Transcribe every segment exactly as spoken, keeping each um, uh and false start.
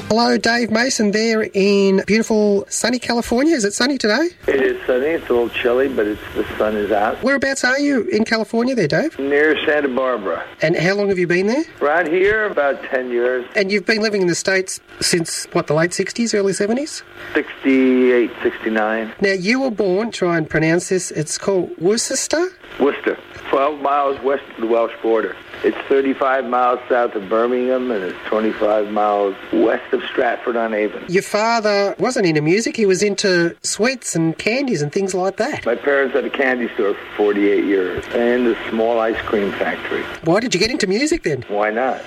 Hello, Dave Mason there in beautiful sunny California. Is it sunny today? It is sunny. It's a little chilly, but it's the sun is out. Whereabouts are you in California there, Dave? Near Santa Barbara. And how long have you been there? Around here, about ten years. And you've been living in the States since, what, the late sixties, early seventies? sixty-eight, sixty-nine. Now, you were born, try and pronounce this, it's called Worcester? Worcester. twelve miles west of the Welsh border. It's thirty-five miles south of Birmingham, and it's twenty-five miles west of Stratford-on-Avon. Your father wasn't into music, he was into sweets and candies and things like that. My parents had a candy store for forty-eight years and a small ice cream factory. Why did you get into music then? Why not?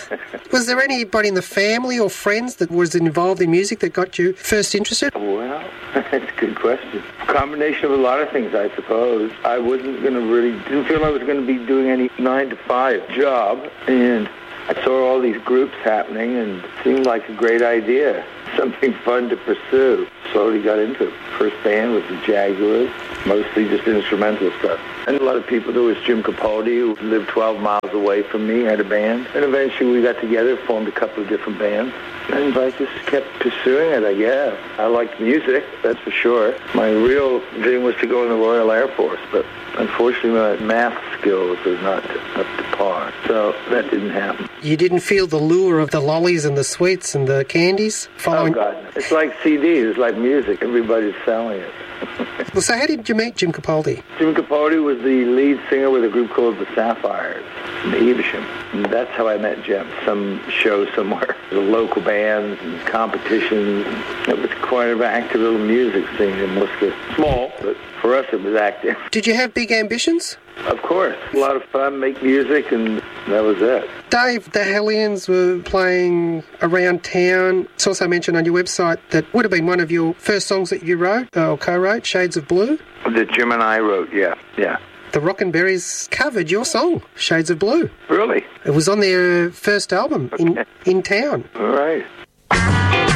Was there anybody in the family or friends that was involved in music that got you first interested? Well, that's a good question. A combination of a lot of things, I suppose. I wasn't going to really, didn't feel I was going to be doing any nine to five job, and I saw all these groups happening and it seemed like a great idea, something fun to pursue. Slowly got into it. First band was the Jaguars, mostly just instrumental stuff. And a lot of people, there was Jim Capaldi, who lived twelve miles away from me, had a band. And eventually we got together, formed a couple of different bands. And I just kept pursuing it, I guess. I liked music, that's for sure. My real dream was to go in the Royal Air Force, but unfortunately my math skills are not up to par. So that didn't happen. You didn't feel the lure of the lollies and the sweets and the candies? Following... Oh, God. It's like C Ds. It's like music. Everybody's selling it. Well, so how did you meet Jim Capaldi? Jim Capaldi was the lead singer with a group called the Sapphires from Evesham. And that's how I met Jim. Some show somewhere. The local bands and competitions. It was quite an active little music scene in Worcester. Small, but for us it was active. Did you have big ambitions? Of course. A lot of fun, make music, and that was it. Dave, the Hellions were playing around town. It's also mentioned on your website that would have been one of your first songs that you wrote, or co-wrote, Shades of Blue. That Jim and I wrote, yeah, yeah. The Rockenberries covered your song, Shades of Blue. Really? It was on their first album, in, in Town. All right.